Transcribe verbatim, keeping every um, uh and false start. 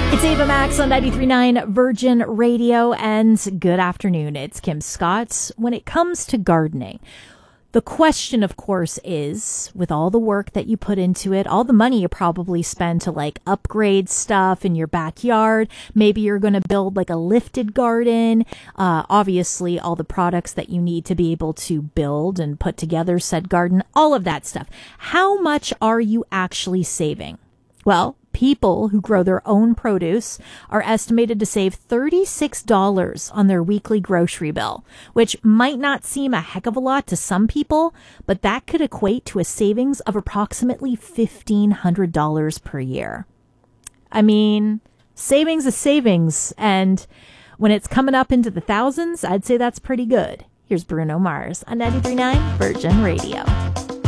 It's Ava Max on ninety-three point nine Virgin Radio, and good afternoon. It's Kim Scott. When it comes to gardening, the question, of course, is, with all the work that you put into it, all the money you probably spend to like upgrade stuff in your backyard, maybe you're going to build like a lifted garden, uh, obviously all the products that you need to be able to build and put together said garden, all of that stuff. How much are you actually saving? Well, people who grow their own produce are estimated to save thirty-six dollars on their weekly grocery bill, which might not seem a heck of a lot to some people, but that could equate to a savings of approximately fifteen hundred dollars per year. I mean, savings is savings, and when it's coming up into the thousands, I'd say that's pretty good. Here's Bruno Mars on ninety-three point nine Virgin Radio.